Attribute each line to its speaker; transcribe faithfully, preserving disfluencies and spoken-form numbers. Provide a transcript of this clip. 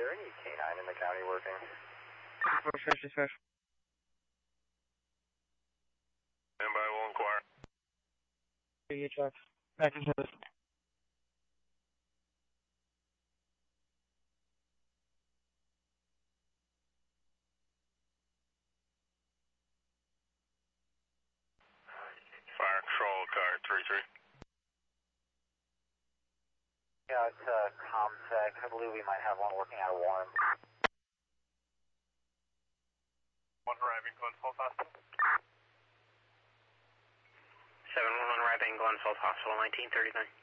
Speaker 1: there any K nine in the county working?
Speaker 2: First, first, first.
Speaker 3: Anybody will inquire.
Speaker 2: Your truck. Back into this.
Speaker 3: Fire control, car three three.
Speaker 1: Yeah, it's uh, ComSec. I believe we might have one working out of Warren.
Speaker 3: One arriving, Glenfeld Hospital.
Speaker 4: seven one one arriving, Glenfeld Hospital, nineteen thirty-nine.